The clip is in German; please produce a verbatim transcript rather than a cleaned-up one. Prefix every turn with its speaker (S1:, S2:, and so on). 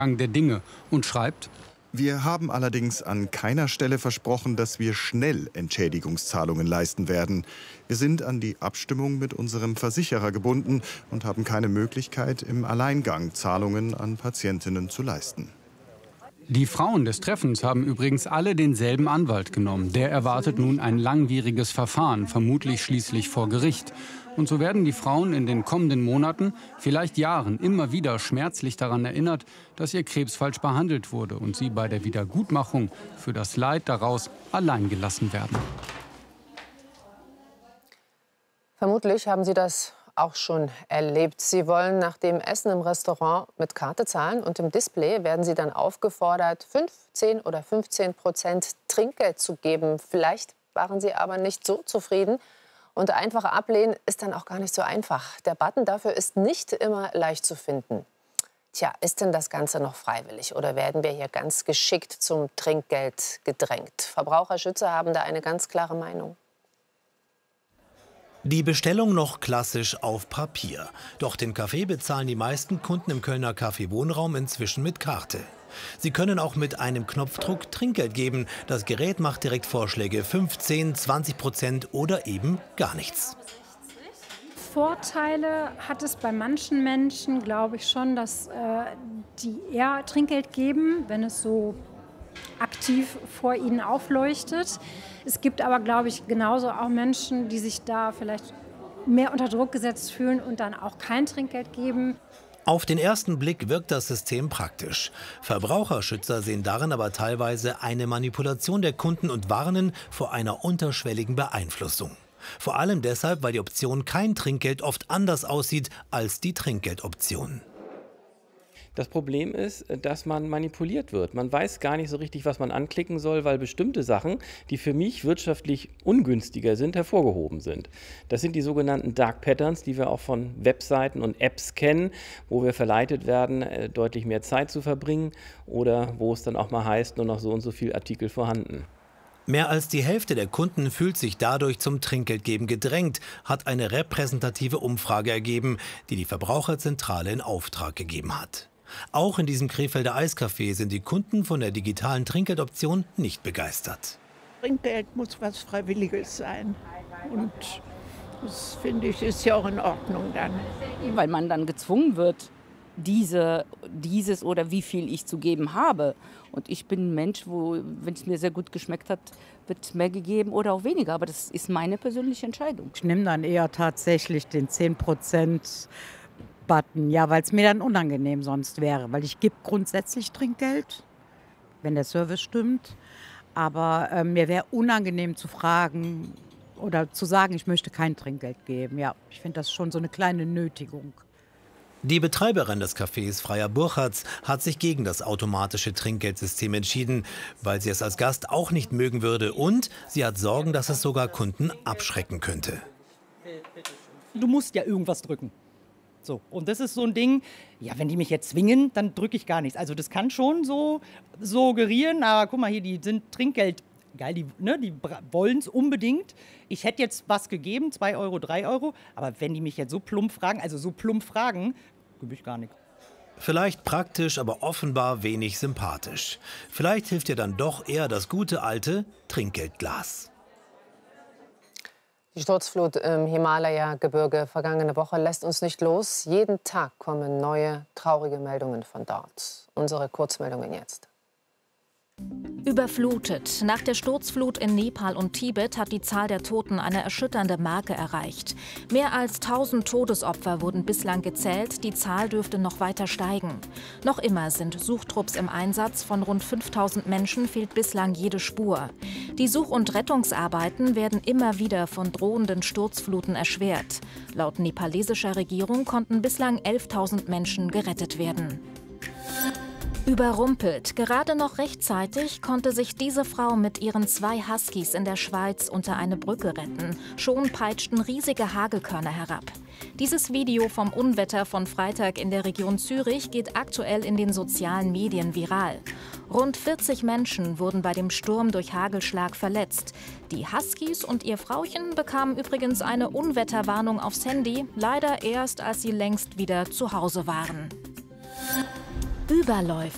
S1: Gang der Dinge und schreibt:
S2: Wir haben allerdings an keiner Stelle versprochen, dass wir schnell Entschädigungszahlungen leisten werden. Wir sind an die Abstimmung mit unserem Versicherer gebunden und haben keine Möglichkeit, im Alleingang Zahlungen an Patientinnen zu leisten.
S1: Die Frauen des Treffens haben übrigens alle denselben Anwalt genommen. Der erwartet nun ein langwieriges Verfahren, vermutlich schließlich vor Gericht. Und so werden die Frauen in den kommenden Monaten, vielleicht Jahren, immer wieder schmerzlich daran erinnert, dass ihr Krebs falsch behandelt wurde und sie bei der Wiedergutmachung für das Leid daraus allein gelassen werden.
S3: Vermutlich haben Sie das auch schon erlebt. Sie wollen nach dem Essen im Restaurant mit Karte zahlen und im Display werden Sie dann aufgefordert, fünf, zehn oder fünfzehn Prozent Trinkgeld zu geben. Vielleicht waren Sie aber nicht so zufrieden. Und einfach ablehnen ist dann auch gar nicht so einfach. Der Button dafür ist nicht immer leicht zu finden. Tja, ist denn das Ganze noch freiwillig oder werden wir hier ganz geschickt zum Trinkgeld gedrängt? Verbraucherschützer haben da eine ganz klare Meinung.
S4: Die Bestellung noch klassisch auf Papier. Doch den Kaffee bezahlen die meisten Kunden im Kölner Café-Wohnraum inzwischen mit Karte. Sie können auch mit einem Knopfdruck Trinkgeld geben. Das Gerät macht direkt Vorschläge, fünfzehn, zwanzig Prozent oder eben gar nichts.
S5: Vorteile hat es bei manchen Menschen, glaube ich schon, dass äh, die eher Trinkgeld geben, wenn es so aktiv vor ihnen aufleuchtet. Es gibt aber, glaube ich, genauso auch Menschen, die sich da vielleicht mehr unter Druck gesetzt fühlen und dann auch kein Trinkgeld geben.
S4: Auf den ersten Blick wirkt das System praktisch. Verbraucherschützer sehen darin aber teilweise eine Manipulation der Kunden und warnen vor einer unterschwelligen Beeinflussung. Vor allem deshalb, weil die Option kein Trinkgeld oft anders aussieht als die Trinkgeldoption.
S6: Das Problem ist, dass man manipuliert wird. Man weiß gar nicht so richtig, was man anklicken soll, weil bestimmte Sachen, die für mich wirtschaftlich ungünstiger sind, hervorgehoben sind. Das sind die sogenannten Dark Patterns, die wir auch von Webseiten und Apps kennen, wo wir verleitet werden, deutlich mehr Zeit zu verbringen oder wo es dann auch mal heißt, nur noch so und so viel Artikel vorhanden.
S4: Mehr als die Hälfte der Kunden fühlt sich dadurch zum Trinkgeldgeben gedrängt, hat eine repräsentative Umfrage ergeben, die die Verbraucherzentrale in Auftrag gegeben hat. Auch in diesem Krefelder Eiscafé sind die Kunden von der digitalen Trinkgeldoption nicht begeistert.
S7: Trinkgeld muss was Freiwilliges sein. Und das, finde ich, ist ja auch in Ordnung dann.
S8: Weil man dann gezwungen wird, diese, dieses oder wie viel ich zu geben habe. Und ich bin ein Mensch, wo, wenn es mir sehr gut geschmeckt hat, wird mehr gegeben oder auch weniger. Aber das ist meine persönliche Entscheidung.
S9: Ich nehme dann eher tatsächlich den zehn Prozent Button, ja, weil es mir dann unangenehm sonst wäre. Weil ich gebe grundsätzlich Trinkgeld, wenn der Service stimmt. Aber äh, mir wäre unangenehm zu fragen oder zu sagen, ich möchte kein Trinkgeld geben. Ja, ich finde das schon so eine kleine Nötigung.
S4: Die Betreiberin des Cafés, Freya Burchardt, hat sich gegen das automatische Trinkgeldsystem entschieden, weil sie es als Gast auch nicht mögen würde. Und sie hat Sorgen, dass es sogar Kunden abschrecken könnte.
S10: Du musst ja irgendwas drücken. So, und das ist so ein Ding, ja, wenn die mich jetzt zwingen, dann drücke ich gar nichts. Also das kann schon so suggerieren, aber guck mal hier, die sind Trinkgeld, geil, die, ne, die wollen es unbedingt. Ich hätte jetzt was gegeben, zwei Euro, drei Euro, aber wenn die mich jetzt so plump fragen, also so plump fragen, gebe ich gar nichts.
S4: Vielleicht praktisch, aber offenbar wenig sympathisch. Vielleicht hilft dir dann doch eher das gute alte Trinkgeldglas.
S3: Die Sturzflut im Himalaya-Gebirge vergangene Woche lässt uns nicht los. Jeden Tag kommen neue, traurige Meldungen von dort. Unsere Kurzmeldungen jetzt.
S11: Überflutet. Nach der Sturzflut in Nepal und Tibet hat die Zahl der Toten eine erschütternde Marke erreicht. Mehr als tausend Todesopfer wurden bislang gezählt. Die Zahl dürfte noch weiter steigen. Noch immer sind Suchtrupps im Einsatz. Von rund fünftausend Menschen fehlt bislang jede Spur. Die Such- und Rettungsarbeiten werden immer wieder von drohenden Sturzfluten erschwert. Laut nepalesischer Regierung konnten bislang elftausend Menschen gerettet werden. Überrumpelt. Gerade noch rechtzeitig konnte sich diese Frau mit ihren zwei Huskies in der Schweiz unter eine Brücke retten. Schon peitschten riesige Hagelkörner herab. Dieses Video vom Unwetter von Freitag in der Region Zürich geht aktuell in den sozialen Medien viral. Rund vierzig Menschen wurden bei dem Sturm durch Hagelschlag verletzt. Die Huskies und ihr Frauchen bekamen übrigens eine Unwetterwarnung aufs Handy, leider erst, als sie längst wieder zu Hause waren. Überläuft.